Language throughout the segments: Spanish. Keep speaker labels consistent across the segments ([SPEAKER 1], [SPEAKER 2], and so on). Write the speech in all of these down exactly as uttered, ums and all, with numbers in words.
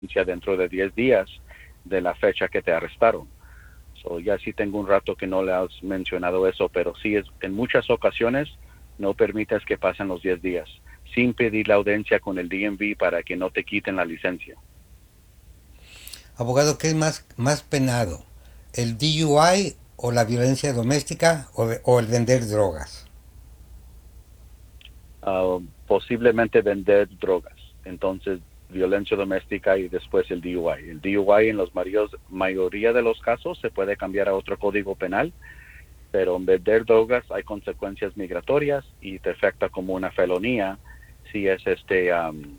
[SPEAKER 1] dentro de diez días de la fecha que te arrestaron. So, ya sí tengo un rato que no le has mencionado eso, pero sí es en muchas ocasiones no permitas que pasen los diez días sin pedir la audiencia con el D M V para que no te quiten la licencia.
[SPEAKER 2] Abogado, ¿qué es más, más penado? ¿El D U I o la violencia doméstica o, o el vender drogas?
[SPEAKER 1] Uh, posiblemente vender drogas. Entonces, violencia doméstica y después el D U I. El D U I en la mayoría de los casos se puede cambiar a otro código penal, pero en vender drogas hay consecuencias migratorias y te afecta como una felonía si es este um,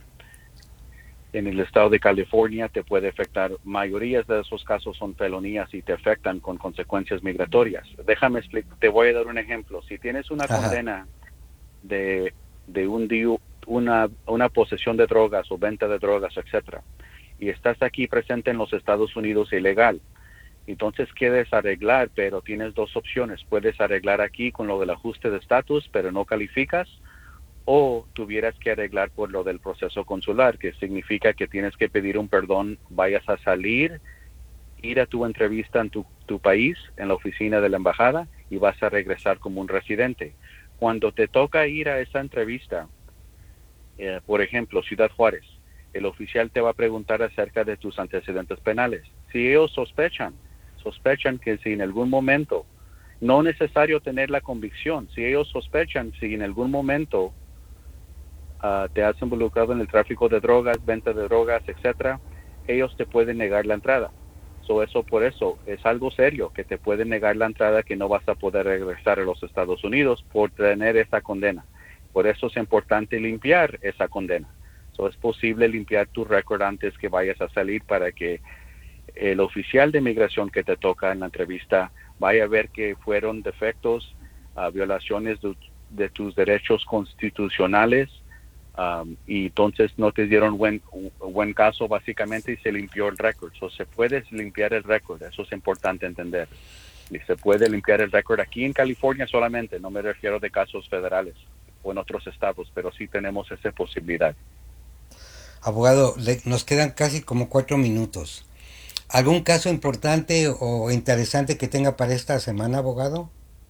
[SPEAKER 1] en el estado de California te puede afectar. Mayorías de esos casos son felonías y te afectan con consecuencias migratorias. Déjame explicar, te voy a dar un ejemplo. Si tienes una
[SPEAKER 2] Ajá.
[SPEAKER 1] condena de, de un una, una posesión de drogas o venta de drogas, etcétera, y estás aquí presente en los Estados Unidos ilegal, entonces quieres arreglar, pero tienes dos opciones. Puedes arreglar aquí con lo del ajuste de estatus, pero no calificas, o tuvieras que arreglar por lo del proceso consular, que significa que tienes que pedir un perdón, vayas a salir, ir a tu entrevista en tu, tu país, en la oficina de la embajada, y vas a regresar como un residente. Cuando te toca ir a esa entrevista, eh, por ejemplo, Ciudad Juárez, el oficial te va a preguntar acerca de tus antecedentes penales. Si ellos sospechan, sospechan que si en algún momento, no necesario tener la convicción, si ellos sospechan si en algún momento uh, te has involucrado en el tráfico de drogas, venta de drogas, etcétera, ellos te pueden negar la entrada. So, eso por eso es algo serio, que te pueden negar la entrada, que no vas a poder regresar a los Estados Unidos por tener esa condena. Por eso es importante limpiar esa condena. So, es posible limpiar tu récord antes que vayas a salir para que el oficial de migración que te toca en la entrevista vaya a ver que fueron defectos, uh, violaciones de, de tus derechos constitucionales, um, y entonces no te dieron buen, un buen caso básicamente y se limpió el récord. So, se puede limpiar el récord, eso es importante entender. Y se puede limpiar el récord aquí en California solamente, no me refiero de casos federales o en otros estados, pero sí tenemos esa posibilidad.
[SPEAKER 2] Abogado, le- nos quedan casi como cuatro minutos. ¿Algún caso importante o interesante que tenga para esta semana, abogado?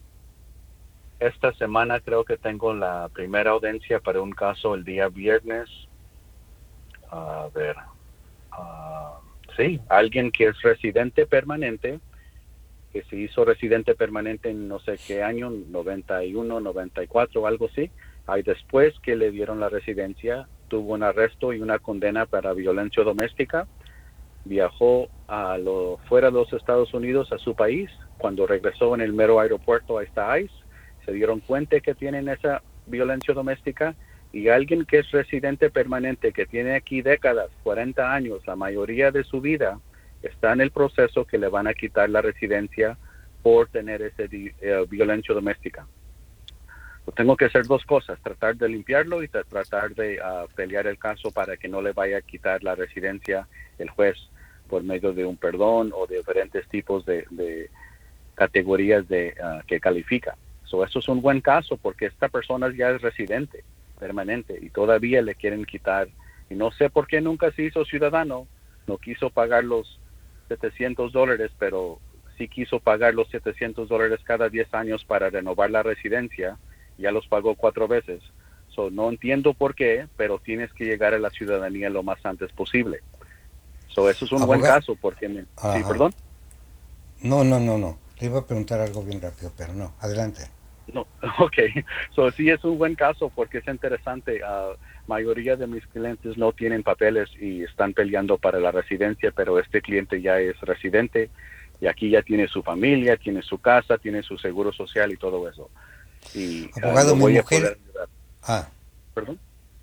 [SPEAKER 1] Esta semana creo que tengo la primera audiencia para un caso el día viernes. A ver, uh, sí, alguien que es residente permanente, que se hizo residente permanente en no sé qué año, noventa y uno, noventa y cuatro, algo así. Ahí después que le dieron la residencia, tuvo un arresto y una condena para violencia doméstica. Viajó a lo, fuera de los Estados Unidos a su país. Cuando regresó en el mero aeropuerto, ahí está ICE. Se dieron cuenta que tienen esa violencia doméstica y alguien que es residente permanente, que tiene aquí décadas, cuarenta años, la mayoría de su vida, está en el proceso que le van a quitar la residencia por tener esa uh, violencia doméstica. Pues tengo que hacer dos cosas, tratar de limpiarlo y tratar de uh, pelear el caso para que no le vaya a quitar la residencia el juez por medio de un perdón o de diferentes tipos de, de categorías de, uh, que califica. So, eso es un buen caso porque esta persona ya es residente permanente y todavía le quieren quitar. Y no sé por qué nunca se hizo ciudadano, no quiso pagar los setecientos dólares, pero sí quiso pagar los setecientos dólares cada diez años para renovar la residencia. Ya los pagó cuatro veces. So, no entiendo por qué, pero tienes que llegar a la ciudadanía lo más antes posible. So, eso es un buen
[SPEAKER 2] Abogado.
[SPEAKER 1] caso porque... Me, sí,
[SPEAKER 2] Ajá.
[SPEAKER 1] perdón.
[SPEAKER 2] No, no, no, no. Le iba a preguntar algo bien rápido, pero no. Adelante.
[SPEAKER 1] No, ok. So, sí es un buen caso porque es interesante. Uh, mayoría de mis clientes no tienen papeles y están peleando para la residencia, pero este cliente ya es residente y aquí ya tiene su familia, tiene su casa, tiene su seguro social y todo eso. Y uh,
[SPEAKER 2] Abogado,
[SPEAKER 1] lo
[SPEAKER 2] mi
[SPEAKER 1] voy a poder
[SPEAKER 2] mujer...
[SPEAKER 1] ayudar.
[SPEAKER 2] Ah,
[SPEAKER 1] ¿Perdón?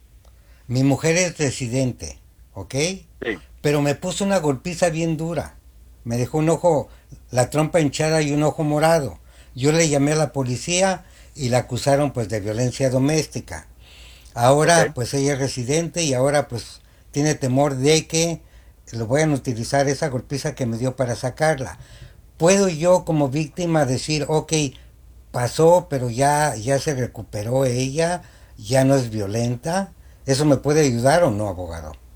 [SPEAKER 2] mi mujer es residente, ¿ok?
[SPEAKER 1] Sí.
[SPEAKER 2] Pero me puso una golpiza bien dura. Me dejó un ojo, la trompa hinchada y un ojo morado. Yo le llamé a la policía y la acusaron pues de violencia doméstica.
[SPEAKER 1] Ok.
[SPEAKER 2] Ahora pues ella es residente y ahora pues tiene temor de que lo vayan a utilizar esa golpiza que me dio para sacarla. ¿Puedo yo como víctima decir, ok, pasó, pero ya, ya se recuperó ella, ya no es violenta? ¿Eso me puede ayudar o no, abogado?